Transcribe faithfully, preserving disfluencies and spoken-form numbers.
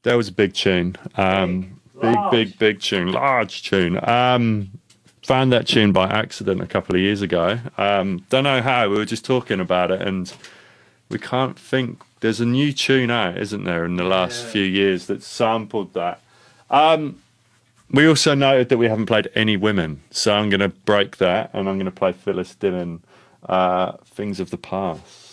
That was a big tune. Um, big, big, big tune. Large tune. Um, found that tune by accident a couple of years ago. Um, don't know how. We were just talking about it, and we can't think. There's a new tune out, isn't there, in the last Yeah. few years that sampled that. Um, we also noted that we haven't played any women, so I'm going to break that, and I'm going to play Phyllis Dillon, uh, "Things of the Past."